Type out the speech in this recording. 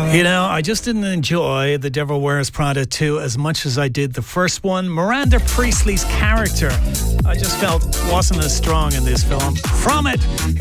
You know, I just didn't enjoy The Devil Wears Prada 2 as much as I did the first one. Miranda Priestley's character, I just felt wasn't as strong in this film. From it,